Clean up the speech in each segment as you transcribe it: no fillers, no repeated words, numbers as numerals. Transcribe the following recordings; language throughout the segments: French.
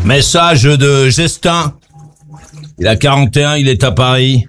Message de Gestin. Il a 41, il est à Paris.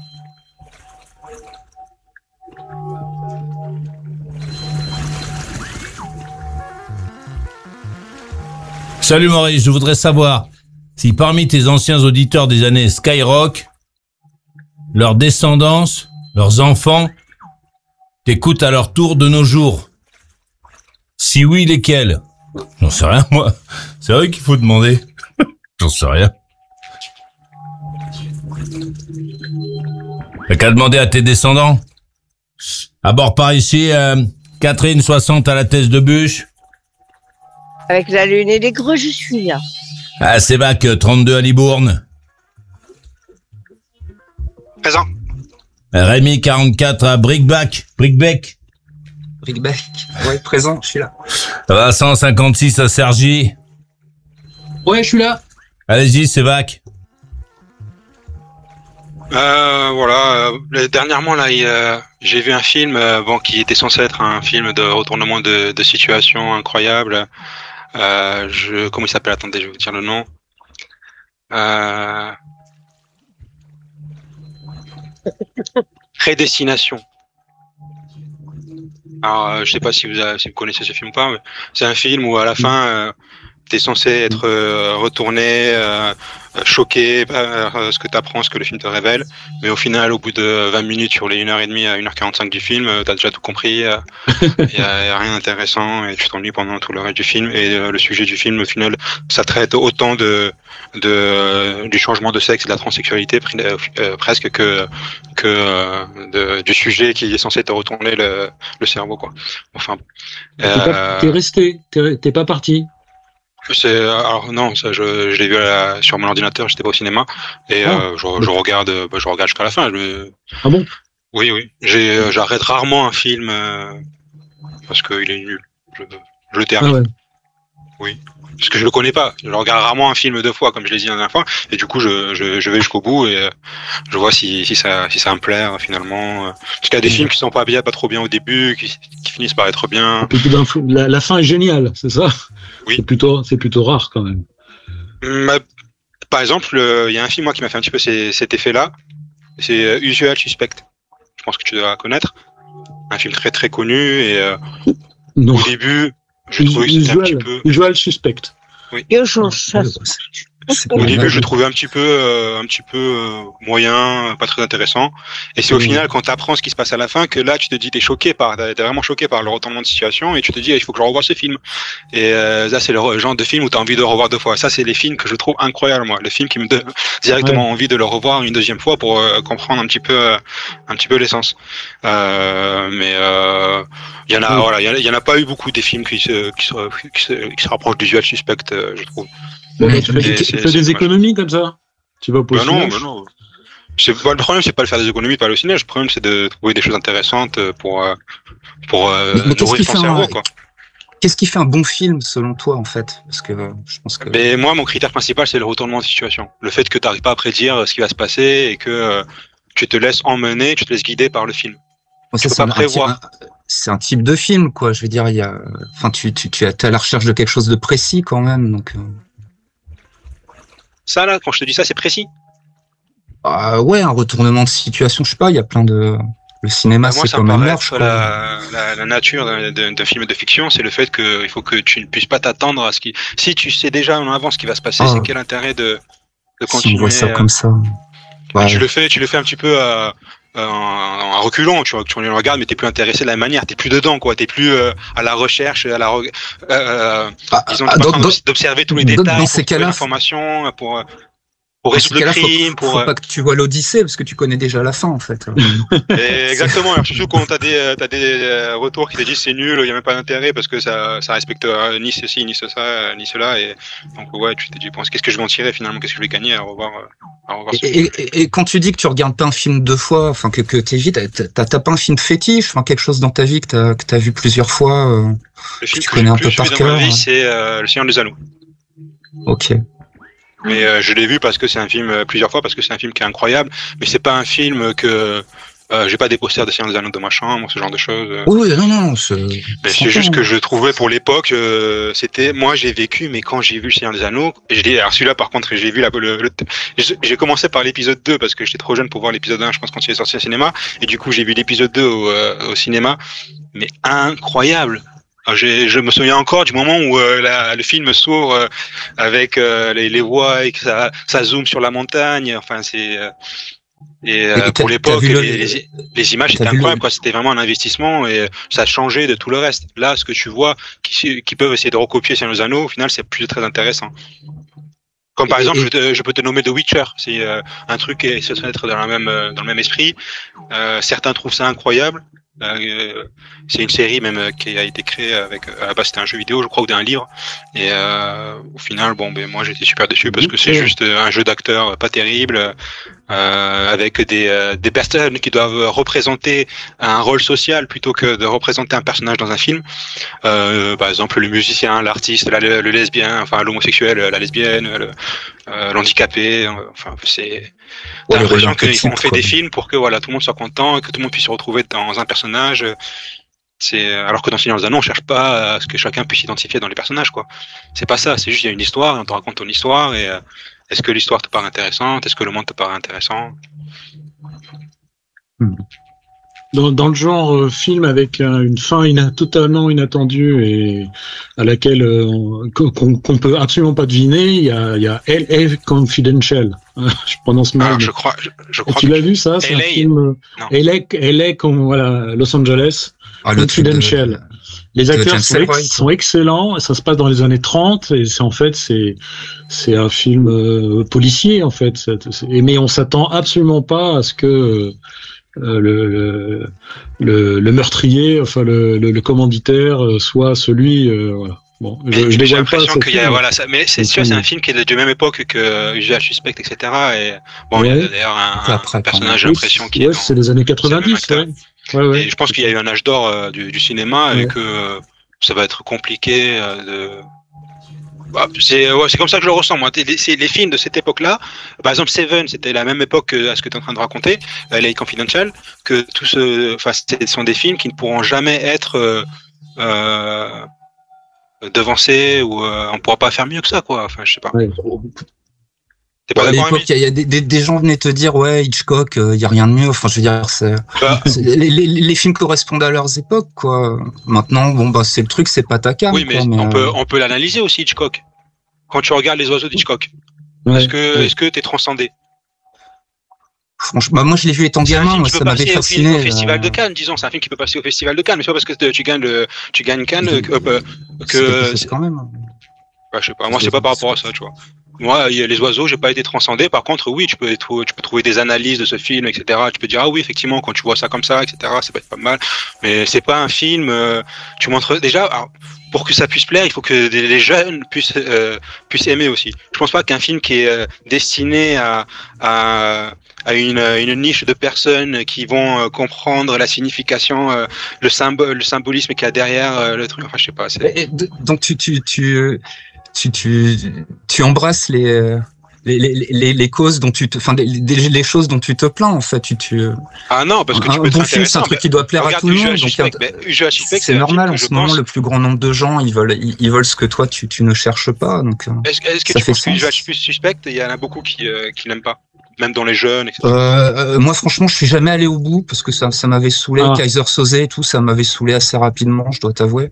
Salut Maurice, je voudrais savoir si parmi tes anciens auditeurs des années Skyrock, leurs descendance, leurs enfants, t'écoutent à leur tour de nos jours. Si oui, lesquels? J'en sais rien, moi. C'est vrai qu'il faut demander. J'en sais rien. T'as qu'à demander à tes descendants. À bord par ici, Catherine, 60 à la thèse de bûche. Avec la lune et les greux, je suis là. Ah, c'est Bac, 32 à Libourne. Présent. Rémi, 44 à Brickbeck. Brickbeck. Ouais, présent, je suis là. Vincent, 56 à Cergy. Ouais, je suis là. Allez-y, c'est Bac. Voilà. Dernièrement, là, j'ai vu un film qui était censé être un film de retournement de situation incroyable. Comment il s'appelle? Attendez, je vais vous dire le nom. Prédestination. Alors, je sais pas si vous connaissez ce film ou pas, mais c'est un film où à la fin, t'es censé être retourné, choqué par ce que t'apprends, ce que le film te révèle, mais au final, au bout de 20 minutes sur les 1h30 à 1h45 du film, t'as déjà tout compris, y a rien d'intéressant et tu t'ennuies pendant tout le reste du film. Et le sujet du film, au final, ça traite autant du changement de sexe et de la transsexualité presque que du sujet qui est censé te retourner le cerveau, quoi. Enfin, T'es resté, t'es pas parti. Alors non, ça je l'ai vu sur mon ordinateur, j'étais pas au cinéma et je regarde jusqu'à la fin. Ah bon? Oui, j'arrête rarement un film parce qu'il est nul. Je le termine. Ah ouais. Oui, parce que je le connais pas. Je regarde rarement un film deux fois, comme je l'ai dit la dernière fois, et du coup je vais jusqu'au bout et je vois si ça me plaît finalement. Parce qu'il y a des films qui sont pas trop bien au début, qui finissent par être bien. Et puis la fin est géniale, c'est ça? Oui. C'est plutôt rare quand même. Par exemple, il y a un film moi qui m'a fait un petit peu cet effet-là. C'est Usual Suspect. Je pense que tu dois connaître. Un film très très connu et Non. au début, je trouvais que c'était un petit peu. Usual Suspect. Oui. Au début, je le trouvais un petit peu moyen, pas très intéressant. Et c'est au final, quand tu apprends ce qui se passe à la fin, que là, tu te dis, t'es vraiment choqué par le retournement de situation, et tu te dis, il faut que je revoie ce film. Et ça, c'est le genre de film où tu as envie de le revoir deux fois. Ça, c'est les films que je trouve incroyables, moi. Les films qui me donnent directement envie de le revoir une deuxième fois pour comprendre un petit peu l'essence. Mais il y en a pas eu beaucoup des films qui se rapprochent d'Usual Suspect, je trouve. Tu fais des économies comme ça? Tu vas pas au cinéma? Non. Le problème, c'est pas de faire des économies, pas aller au cinéma. Le problème, c'est de trouver des choses intéressantes pour nourrir ton cerveau, quoi. Qu'est-ce qui fait un bon film, selon toi, en fait? Parce que je pense que. Mais moi, mon critère principal, c'est le retournement de situation. Le fait que tu n'arrives pas à prédire ce qui va se passer et que tu te laisses emmener, tu te laisses guider par le film. Tu peux pas prévoir. C'est un type de film, quoi. Je veux dire, tu es à la recherche de quelque chose de précis, quand même, donc. Ça, là, quand je te dis ça, c'est précis. Ouais, un retournement de situation, je sais pas, il y a plein de. Le cinéma, moi, c'est comme un meurtre. La nature d'un film de fiction, c'est le fait qu'il faut que tu ne puisses pas t'attendre à ce qui. Si tu sais déjà en avance ce qui va se passer, c'est quel intérêt de continuer. Si on voit ça comme ça. Ouais. Tu le fais un petit peu en reculant, tu le regardes, mais t'es plus intéressé de la manière, t'es plus dedans, quoi. T'es plus à la recherche, d'observer tous les détails, dans ces cas-là, l'information pour résoudre le crime. Faut pas que tu vois l'Odyssée parce que tu connais déjà la fin, en fait. Exactement. Alors, surtout quand t'as des retours qui te disent c'est nul, il y a même pas d'intérêt parce que ça respecte ni ceci, ni ça, ni cela. Et donc ouais, tu te dis qu'est-ce que je vais en tirer finalement, qu'est-ce que je vais gagner à revoir ce film. Et quand tu dis que tu regardes pas un film deux fois, enfin que t'évites, t'as pas un film fétiche, enfin quelque chose dans ta vie que t'as vu plusieurs fois. Le film que tu connais un peu par cœur. Dans ma vie, c'est Le Seigneur des Anneaux. Ok. Mais je l'ai vu parce que c'est un film plusieurs fois, parce que c'est un film qui est incroyable. Mais c'est pas un film que J'ai pas des posters de Seigneur des Anneaux dans ma chambre, ce genre de choses. Oui, non. C'est juste que je trouvais pour l'époque, c'était, moi j'ai vécu, mais quand j'ai vu le Seigneur des Anneaux, alors celui-là par contre, j'ai vu j'ai commencé par l'épisode 2 parce que j'étais trop jeune pour voir l'épisode 1, je pense, quand il est sorti au cinéma, et du coup j'ai vu l'épisode 2 au cinéma, mais incroyable. Alors, je me souviens encore du moment où le film s'ouvre avec les voix et que ça zoome sur la montagne. Enfin, c'est pour l'époque, les images étaient incroyables. Quoi, c'était vraiment un investissement et ça changeait de tout le reste. Là, ce que tu vois, qui peuvent essayer de recopier Seigneur des Anneaux, au final, c'est plus très intéressant. Comme par exemple, je peux te nommer The Witcher. C'est un truc qui se fait être dans le même esprit. Certains trouvent ça incroyable. C'est une série même qui a été créée avec à la base c'était un jeu vidéo je crois ou d'un livre et au final moi j'étais super déçu parce que c'est juste un jeu d'acteur pas terrible avec des personnes qui doivent représenter un rôle social plutôt que de représenter un personnage dans un film, par exemple le musicien, l'artiste, le lesbien, enfin l'homosexuel, la lesbienne, l'handicapé, enfin c'est t'as l'impression qu'ils ont fait des films pour que voilà tout le monde soit content et que tout le monde puisse se retrouver dans un personnage. C'est alors que dans Seigneur des Anneaux on cherche pas à ce que chacun puisse s'identifier dans les personnages quoi. C'est pas ça, c'est juste il y a une histoire, on te raconte ton histoire et est-ce que l'histoire te paraît intéressante, est-ce que le monde te paraît intéressant. Dans le genre film avec une fin totalement inattendue et à laquelle qu'on peut absolument pas deviner, il y a L.A. Confidential. Je prononce mal. Alors, je crois tu l'as vu ça? C'est un film L.A. comme voilà Los Angeles. Confidential. Les acteurs sont excellents. Ça se passe dans les années 30 et c'est un film policier en fait. Mais on s'attend absolument pas à ce que le meurtrier, enfin le commanditaire soit celui. Voilà. Bon, j'ai l'impression qu'il y a mais c'est sûr c'est un film qui est du même époque que Usual Suspect, etc. Et bon il y a d'ailleurs un personnage j'ai l'impression qui c'est les années 90. Ouais. Et je pense qu'il y a eu un âge d'or du cinéma et que ça va être compliqué de. C'est comme ça que je le ressens moi. C'est les films de cette époque-là. Par exemple, Seven, c'était la même époque à ce que tu es en train de raconter, L.A. Confidential, que ce sont des films qui ne pourront jamais être devancés ou on pourra pas faire mieux que ça quoi. Enfin, je sais pas. Ouais. T'es pas d'accord, à l'époque, il y a des gens venaient te dire Hitchcock, il y a rien de mieux. Enfin, je veux dire, les films correspondent à leurs époques, quoi. Maintenant, c'est le truc, c'est pas ta cam. Oui, mais on peut l'analyser aussi Hitchcock. Quand tu regardes Les Oiseaux d'Hitchcock, est-ce que t'es transcendé? Franchement, moi je l'ai vu étant gamin, moi, ça m'avait fasciné. Au Festival de Cannes, disons, c'est un film qui peut passer au Festival de Cannes, mais c'est pas parce que tu gagnes Cannes que quand même. Je sais pas, moi c'est pas par rapport à ça, tu vois. Moi, Les Oiseaux, j'ai pas été transcendé. Par contre, oui, tu peux trouver des analyses de ce film, etc. Tu peux dire oui, effectivement, quand tu vois ça comme ça, etc. Ça peut être pas mal. Mais c'est pas un film. Tu montres déjà. Alors, pour que ça puisse plaire, il faut que les jeunes puissent aimer aussi. Je pense pas qu'un film qui est destiné à une niche de personnes qui vont comprendre la signification, le symbolisme qu'il y a derrière le truc. Enfin, je sais pas. Donc tu embrasses les causes dont les choses dont tu te plains en fait. Ah non, parce que tu peux bon film, c'est un truc qui doit plaire à tout le monde. C'est normal en ce moment. Le plus grand nombre de gens, ils veulent ce que toi tu ne cherches pas. Donc est-ce que tu penses que Usual Suspect, il y en a beaucoup qui n'aiment pas, même dans les jeunes, etc. Moi franchement, je suis jamais allé au bout parce que ça m'avait saoulé. Kaiser Soze et tout, ça m'avait saoulé assez rapidement, je dois t'avouer.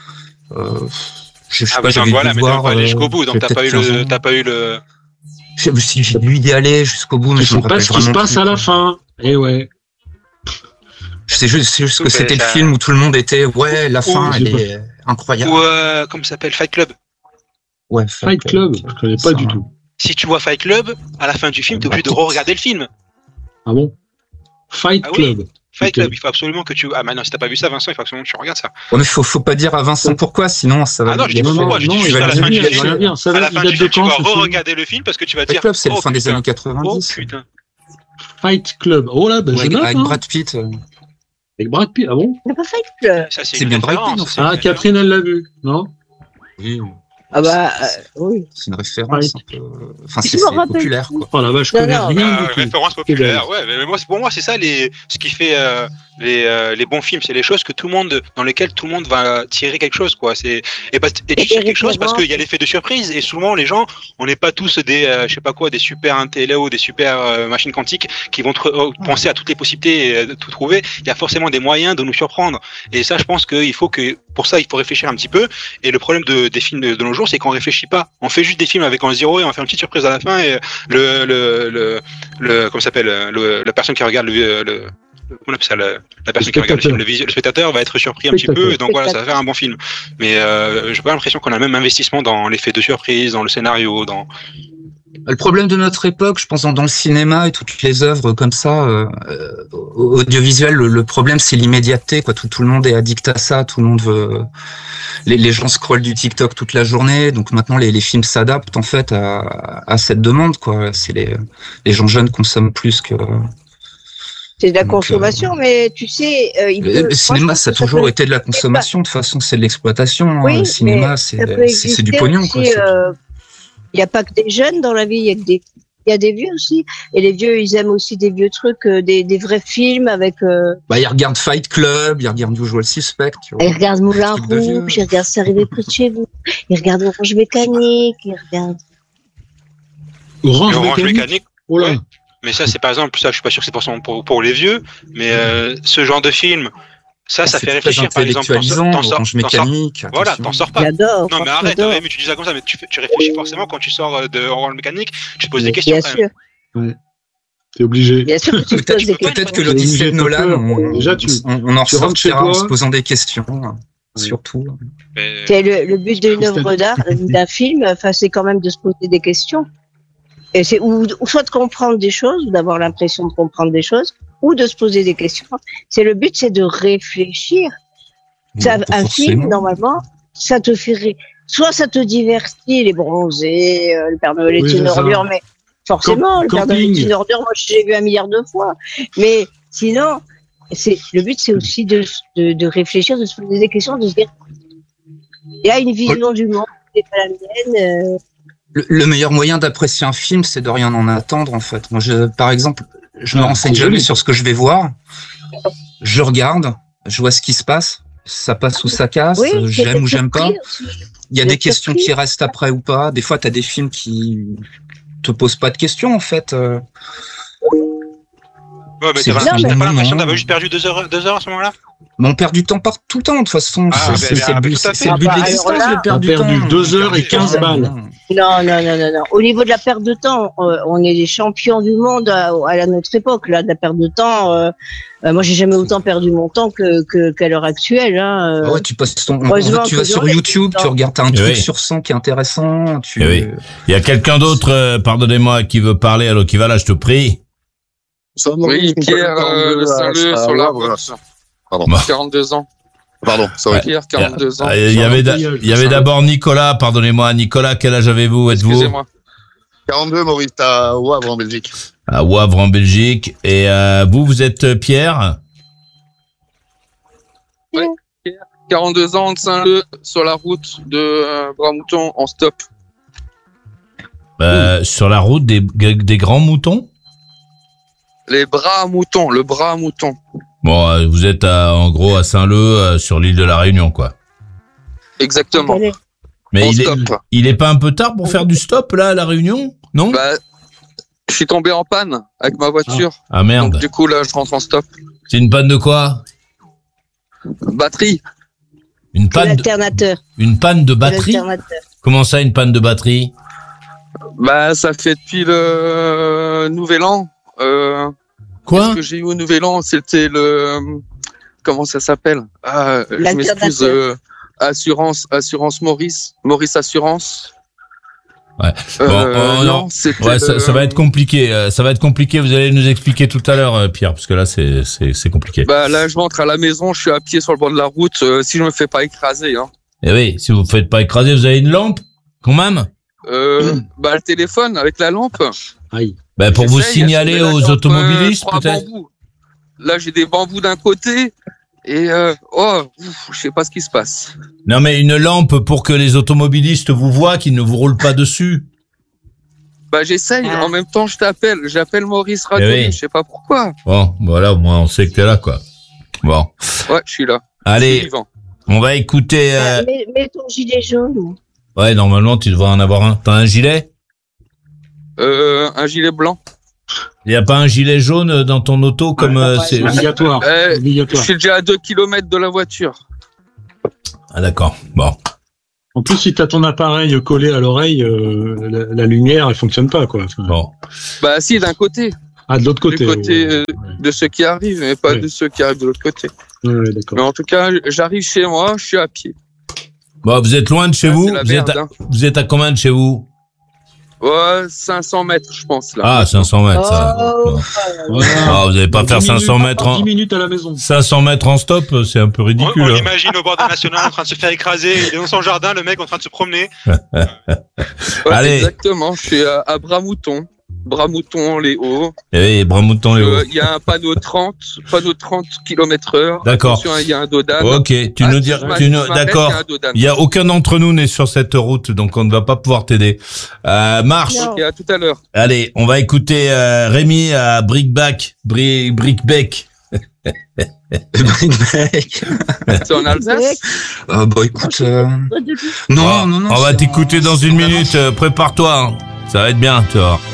Je sais pas, j'avais dû voir. Pas aller jusqu'au bout, donc t'as pas eu le. J'ai dû y aller jusqu'au bout, mais je sais pas ce qui se passe à la fin. Et ouais. Je sais juste que c'était le film où tout le monde était la fin, elle est incroyable. Ou comment ça s'appelle, Fight Club. Ouais, Fight Club. Je connais pas du tout. Si tu vois Fight Club, à la fin du film, t'es obligé de re-regarder le film. Ah bon? Fight Club. Fight Club, il faut absolument que tu. Ah, maintenant, si t'as pas vu ça, Vincent, il faut absolument que tu regardes ça. Ouais, mais faut pas dire à Vincent pourquoi, sinon ça va. Ah non, je dis pourquoi. Je dis juste à la fin du film. À la fin du film, tu vas re-regarder le film parce que tu vas dire. Fight Club, c'est la fin des années 90. Oh putain. Fight Club. Oh là, je note. Avec Brad Pitt. Avec Brad Pitt, ah bon? C'est pas Fight Club. C'est bien Brad Pitt. Ah, Catherine, elle l'a vu, non? Oui. Ah bah oui. C'est une référence un peu. Enfin, c'est populaire, quoi. Oh la vache, je connais rien. Référence populaire, ouais. Mais pour moi, c'est ça ce qui fait les bons films, c'est les choses dans lesquelles tout le monde va tirer quelque chose, quoi. Et tu tires quelque chose parce qu'il y a l'effet de surprise. Et souvent, les gens, on n'est pas tous des des super intello, des super machines quantiques qui vont penser à toutes les possibilités et tout trouver. Il y a forcément des moyens de nous surprendre. Et ça, je pense pour ça, il faut réfléchir un petit peu. Et le problème des films de nos jours, c'est qu'on réfléchit pas. On fait juste des films avec un zéro et on fait une petite surprise à la fin. Et comment s'appelle, la personne qui regarde on appelle ça la personne qui regarde le film, le spectateur va être surpris un petit peu. Et donc voilà, ça va faire un bon film. Mais j'ai pas l'impression qu'on a même investissement dans l'effet de surprise, dans le scénario, dans. Le problème de notre époque, je pense, dans le cinéma et toutes les œuvres comme ça, audiovisuelles, le problème c'est l'immédiateté, quoi. Tout le monde est addict à ça, tout le monde veut. Les gens scrollent du TikTok toute la journée, donc maintenant les films s'adaptent en fait à cette demande, quoi. C'est les gens jeunes consomment plus que. C'est de la consommation, mais tu sais, le cinéma, ça a toujours été de la consommation. De toute façon, c'est de l'exploitation. Oui, le cinéma, c'est du pognon, quoi. Il n'y a pas que des jeunes dans la vie, il y a des vieux aussi. Et les vieux, ils aiment aussi des vieux trucs, des vrais films avec. Ils regardent Fight Club, ils regardent Usual Suspect. Ils regardent Moulin Rouge, ils regardent C'est arrivé près de chez vous. Ils regardent Orange Mécanique, ils regardent. Orange Mécanique. Oh là. Ouais. Mais ça, c'est par exemple, ça, je suis pas sûr que c'est pour les vieux, mais ce genre de film. Ça fait réfléchir, par exemple. Orange Mécanique. Voilà, t'en sors pas. J'adore. Non, mais arrête, mais tu dis ça comme ça, mais tu réfléchis forcément quand tu sors de Orange Mécanique, tu te poses des questions. Bien sûr. Ouais. T'es obligé. Bien sûr que tu te poses des questions. Peut-être que l'Odyssée de Nolan, on en ressortira en se posant des questions, surtout. C'est le but d'une œuvre d'art, d'un film, c'est quand même de se poser des questions. Et c'est ou soit de comprendre des choses, ou d'avoir l'impression de comprendre des choses, ou de se poser des questions. Le but, c'est de réfléchir. Un film, normalement, ça te fait soit ça te divertit, les bronzés, le Père Noël est une ordure, mais forcément, le Père Noël est une ordure, moi j'ai vu 1 milliard de fois. Mais sinon, le but, c'est aussi de réfléchir, de se poser des questions, de se dire, il y a une vision du monde, c'est pas la mienne. Le meilleur moyen d'apprécier un film, c'est de rien en attendre, en fait. Moi, par exemple, je me renseigne jamais sur ce que je vais voir. Je regarde, je vois ce qui se passe. Ça passe ou ça casse, j'aime ou j'aime pas. Il y a des questions qui restent après ou pas. Des fois, t'as des films qui te posent pas de questions, en fait. Ouais, mais t'as pas l'impression d'avoir juste perdu 2 heures à ce moment-là? Mais on perd du temps tout le temps, de toute façon. C'est le but de l'existence, de perdre du temps. On a perdu 2 heures et 15 balles. Non. Au niveau de la perte de temps, on est les champions du monde à notre époque, là, de la perte de temps. Moi, j'ai jamais autant perdu mon temps qu'à l'heure actuelle. Hein. Ouais, tu passes tu vas sur YouTube, tu regardes un truc sur 100 qui est intéressant. Il y a quelqu'un d'autre, pardonnez-moi, qui veut parler, alors qui va là, je te prie. Oui, Pierre Saint-Leu sur la route. Pardon, 42 ans. Pardon, ça va Pierre, 42 ans. Il y avait d'abord Nicolas, pardonnez-moi. Nicolas, quel âge avez-vous? Êtes-vous? Excusez-moi. 42, Maurice, à Wavre en Belgique. À Wavre en Belgique. Et vous êtes Pierre? Oui, Pierre, 42 ans de Saint-Leu, sur la route de Bras-Mouton en stop. Sur la route des grands moutons? Les bras-moutons, le bras-mouton. Bon, vous êtes en gros à Saint-Leu, sur l'île de la Réunion, quoi. Exactement. Mais il est pas un peu tard pour faire du stop, là, à la Réunion? Non? Je suis tombé en panne avec ma voiture. Ah merde. Donc, du coup, là, je rentre en stop. C'est une panne de quoi? Batterie. Une panne de batterie? Comment ça, une panne de batterie? Ça fait depuis le Nouvel An. Quoi? Ce que j'ai eu au Nouvel An, c'était comment ça s'appelle? Je m'excuse. Assurance Maurice Assurance. Ouais. Non. Ouais, ça va être compliqué. Ça va être compliqué. Vous allez nous expliquer tout à l'heure, Pierre, parce que là, c'est compliqué. Là, je rentre à la maison. Je suis à pied sur le bord de la route. Si je me fais pas écraser, hein. Eh oui, si vous ne faites pas écraser, vous avez une lampe, quand même. Le téléphone avec la lampe. Aïe. Pour vous signaler aux automobilistes, peut-être. Là, j'ai des bambous d'un côté Et je sais pas ce qui se passe. Non mais une lampe pour que les automobilistes vous voient, qu'ils ne vous roulent pas dessus. Bah j'essaye, en même temps j'appelle Maurice Radoni, je sais pas pourquoi. Bon, voilà, au moins on sait que t'es là, quoi. Bon. Ouais, je suis là. Allez, on va écouter... Mets ton gilet jaune. Ouais, normalement tu devrais en avoir un. T'as un gilet ? Un gilet blanc. Il n'y a pas un gilet jaune dans ton auto comme... c'est obligatoire. Je suis déjà à 2 km de la voiture. Ah d'accord, bon. En plus, si t'as ton appareil collé à l'oreille, la lumière, elle fonctionne pas, quoi. Bon. Bah si, d'un côté. Ah, de l'autre côté. Du côté de ceux qui arrivent, mais pas de ceux qui arrivent de l'autre côté. Ouais, d'accord. Mais en tout cas, j'arrive chez moi, je suis à pied. Bon, vous êtes loin de chez vous ? Vous êtes à combien de chez vous ? Ouais, 500 mètres, je pense, là. Ah, 500 mètres, ça. Ah, vous n'allez pas faire 500 mètres en... 10 minutes à la maison. 500 mètres en stop, c'est un peu ridicule. On l'imagine au bord d'un national en train de se faire écraser. Il est dans son jardin, le mec en train de se promener. Allez. Exactement, je suis à Bramouton. Bramouton-les-Hauts. Oui, Bramouton-les-Hauts. Il y a un panneau 30 km/h. D'accord. Attention, il y a un dodan. Ok, d'accord. Il y a aucun d'entre nous n'est sur cette route, donc on ne va pas pouvoir t'aider. Marche. Ok, à tout à l'heure. Allez, on va écouter Rémi à Brickbeck. C'est en Alsace? Bah écoute, non. On va t'écouter dans une minute. Prépare-toi. Hein. Ça va être bien, tu vois.